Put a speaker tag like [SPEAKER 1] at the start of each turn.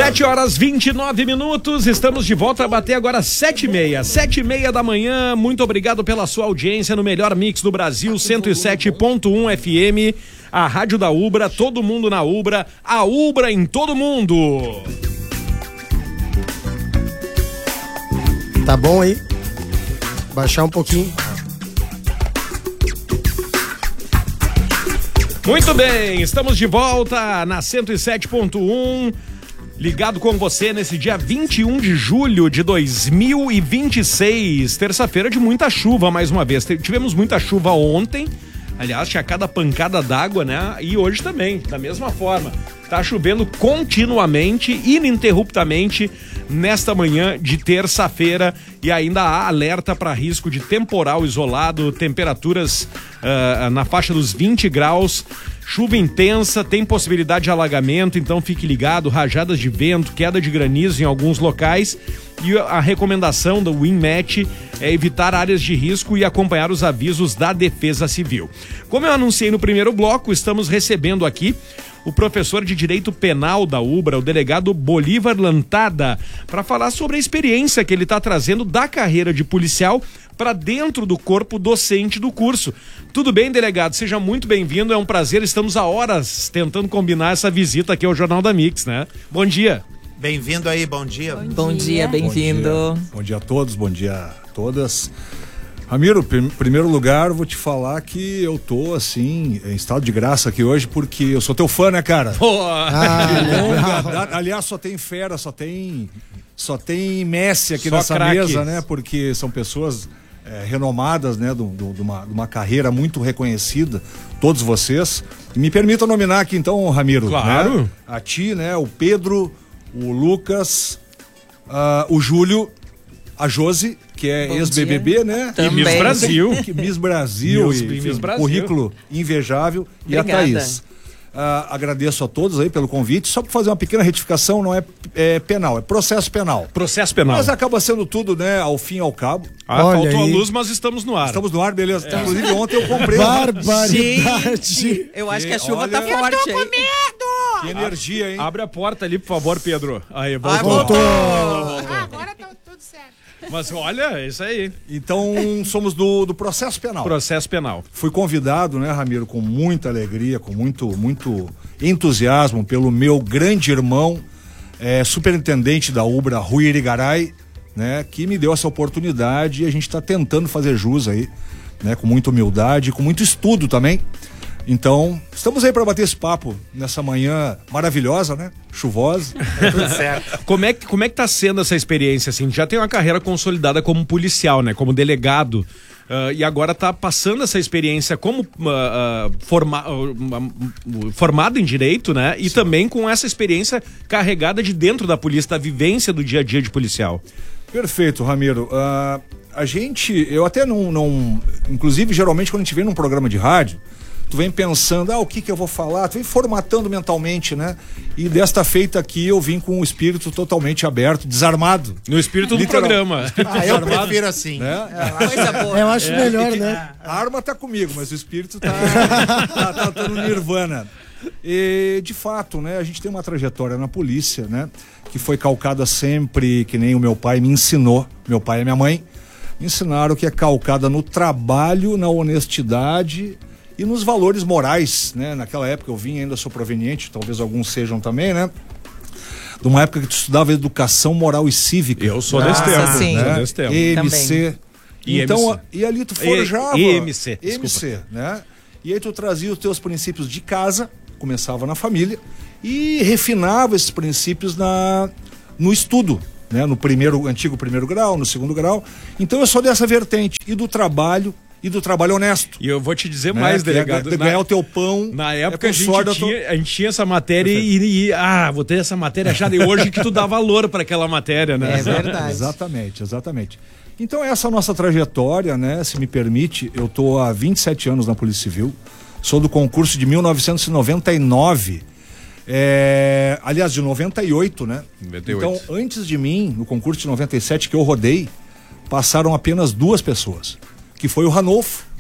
[SPEAKER 1] 7h29, estamos de volta a bater agora 7h30. 7h30 da manhã, muito obrigado pela sua audiência no melhor mix do Brasil, 107.1 FM, a rádio da Ubra, todo mundo na Ubra, a Ubra em todo mundo.
[SPEAKER 2] Tá bom aí? Baixar um pouquinho.
[SPEAKER 1] Muito bem, estamos de volta na 107.1, ligado com você nesse dia 21 de julho de 2026, terça-feira de muita chuva mais uma vez. Tivemos muita chuva ontem, aliás, tinha cada pancada d'água, né? E hoje também, da mesma forma. Tá chovendo continuamente, ininterruptamente, nesta manhã de terça-feira, e ainda há alerta para risco de temporal isolado, temperaturas na faixa dos 20 graus, chuva intensa, tem possibilidade de alagamento, então fique ligado, rajadas de vento, queda de granizo em alguns locais, e a recomendação do WinMet é evitar áreas de risco e acompanhar os avisos da Defesa Civil. Como eu anunciei no primeiro bloco, estamos recebendo aqui o professor de Direito Penal da Ubra, o delegado Bolívar Lantada, para falar sobre a experiência que ele está trazendo da carreira de policial para dentro do corpo docente do curso. Tudo bem, delegado? Seja muito bem-vindo, é um prazer, estamos há horas tentando combinar essa visita aqui ao Jornal da Mix, né? Bom dia.
[SPEAKER 3] Bem-vindo aí, bom dia.
[SPEAKER 4] Bom dia, bem-vindo.
[SPEAKER 5] Bom dia a todos, bom dia a todas. Ramiro, em primeiro lugar, vou te falar que eu tô, assim, em estado de graça aqui hoje, porque eu sou teu fã, né, cara? Aliás, só tem fera, só tem Messi aqui
[SPEAKER 1] só
[SPEAKER 5] nessa
[SPEAKER 1] craques.
[SPEAKER 5] mesa, né? Porque são pessoas renomadas, né? De uma carreira muito reconhecida, todos vocês. E me permita nominar aqui, então, Ramiro.
[SPEAKER 1] Claro.
[SPEAKER 5] Né? A ti, né? O Pedro, o Lucas, o Júlio, a Josi, que é ex-BBB, né?
[SPEAKER 4] Também.
[SPEAKER 1] E Miss Brasil.
[SPEAKER 5] Miss Brasil,
[SPEAKER 1] Miss Brasil.
[SPEAKER 5] Currículo invejável.
[SPEAKER 4] Obrigada.
[SPEAKER 5] E a Thaís. Agradeço a todos aí pelo convite. Só para fazer uma pequena retificação, não é penal, é processo penal.
[SPEAKER 1] Processo penal.
[SPEAKER 5] Mas acaba sendo tudo, né, ao fim e ao cabo.
[SPEAKER 1] Faltou a
[SPEAKER 2] aí.
[SPEAKER 1] luz, mas estamos no ar.
[SPEAKER 5] Estamos no ar, beleza. Inclusive ontem eu comprei.
[SPEAKER 2] Barbaridade.
[SPEAKER 4] Eu acho que a chuva
[SPEAKER 5] olha,
[SPEAKER 4] tá forte aí.
[SPEAKER 5] Que energia, hein?
[SPEAKER 1] Abre a porta ali, por favor, Pedro. Aí,
[SPEAKER 2] Voltou.
[SPEAKER 6] Agora tá tudo certo.
[SPEAKER 1] Mas olha, é isso aí.
[SPEAKER 5] Então, somos do processo penal.
[SPEAKER 1] Processo penal.
[SPEAKER 5] Fui convidado, né, Ramiro, com muita alegria, com muito entusiasmo pelo meu grande irmão, superintendente da Ubra, Rui Irigaray, né, que me deu essa oportunidade, e a gente está tentando fazer jus aí, né, com muita humildade, com muito estudo também. Então, estamos aí para bater esse papo nessa manhã maravilhosa, né? Chuvosa.
[SPEAKER 3] Tudo certo.
[SPEAKER 1] Como é que tá sendo essa experiência, assim? Já tem uma carreira consolidada como policial, né? Como delegado. E agora tá passando essa experiência como formado em direito, né? E também com essa experiência carregada de dentro da polícia, da vivência do dia a dia de policial.
[SPEAKER 5] Perfeito, Ramiro. Eu até não... Inclusive, geralmente, quando a gente vem num programa de rádio, tu vem pensando, o que eu vou falar? Tu vem formatando mentalmente, né? E desta feita aqui eu vim com o espírito totalmente aberto, desarmado.
[SPEAKER 1] No espírito do programa.
[SPEAKER 3] Eu prefiro assim.
[SPEAKER 5] Né?
[SPEAKER 4] Coisa boa.
[SPEAKER 2] Eu acho melhor, né?
[SPEAKER 5] A arma tá comigo, mas o espírito tá no nirvana. E, de fato, né? A gente tem uma trajetória na polícia, né? Que foi calcada sempre, que nem o meu pai me ensinou, meu pai e minha mãe, me ensinaram que é calcada no trabalho, na honestidade e nos valores morais, né? Naquela época eu vim, ainda sou proveniente, talvez alguns sejam também, né? De uma época que tu estudava educação moral e cívica.
[SPEAKER 1] Eu sou desse tempo.
[SPEAKER 4] Sim.
[SPEAKER 1] Né?
[SPEAKER 5] Né?
[SPEAKER 1] Desse tempo.
[SPEAKER 5] EMC. Então,
[SPEAKER 1] IMC.
[SPEAKER 5] e ali tu forjava...
[SPEAKER 1] EMC,
[SPEAKER 5] EMC, né? E aí tu trazia os teus princípios de casa, começava na família, e refinava esses princípios no estudo, né? No antigo primeiro grau, no segundo grau. Então eu sou dessa vertente. E do trabalho honesto.
[SPEAKER 1] E eu vou te dizer mais, delegado.
[SPEAKER 5] Ganhar o teu pão.
[SPEAKER 1] Na época a gente tinha essa matéria vou ter essa matéria achada. E hoje que tu dá valor para aquela matéria, né?
[SPEAKER 4] É verdade.
[SPEAKER 5] Exatamente. Então essa é a nossa trajetória, né? Se me permite, eu tô há 27 anos na Polícia Civil. Sou do concurso de 1999. Aliás, de 98, né?
[SPEAKER 1] 98.
[SPEAKER 5] Então, antes de mim, no concurso de 97 que eu rodei, passaram apenas 2 pessoas. Que foi o Ranolfo